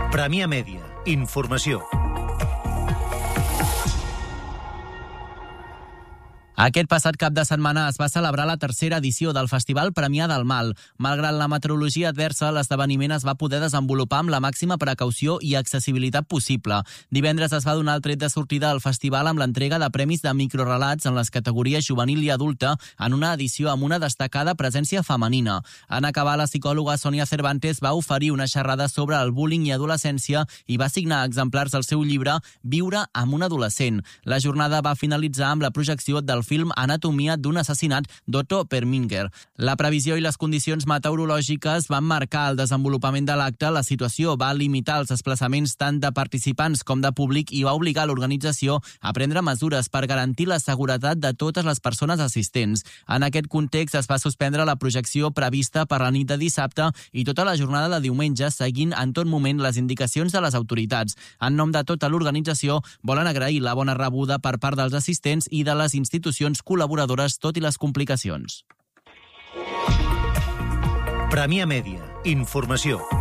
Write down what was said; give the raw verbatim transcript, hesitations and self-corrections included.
Premià Mèdia. Informació. Aquest passat cap de setmana es va celebrar la tercera edició del Festival Premià del Mal. Malgrat la meteorologia adversa, l'esdeveniment es va poder desenvolupar amb la màxima precaució i accessibilitat possible. Divendres es va donar el tret de sortida al festival amb l'entrega de premis de microrelats en les categories juvenil i adulta, en una edició amb una destacada presència femenina. En acabar, la psicòloga Sònia Cervantes va oferir una xerrada sobre el bullying i adolescència i va signar exemplars del seu llibre Viure amb un adolescent. La jornada va finalitzar amb la projecció del film Anatomia d'un assassinat d'Otto Preminger. La previsió i les condicions meteorològiques van marcar el desenvolupament de l'acte. La situació va limitar els desplaçaments tant de participants com de públic i va obligar l'organització a prendre mesures per garantir la seguretat de totes les persones assistents. En aquest context es va suspendre la projecció prevista per la nit de dissabte i tota la jornada de diumenge, seguint en tot moment les indicacions de les autoritats. En nom de tota l'organització, volen agrair la bona rebuda per part dels assistents i de les institucions col·laboradores, tot i les complicacions. Premià Mèdia. Informació.